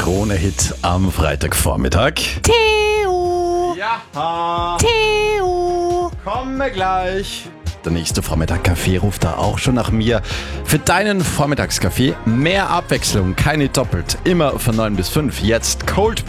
Krone-Hit am Freitagvormittag. Theo! Ja, Theo! komme gleich. Der nächste Vormittag-Kaffee ruft da auch schon nach mir. Für deinen Vormittagskaffee mehr Abwechslung, keine doppelt. Immer von 9 bis 5. Jetzt Cold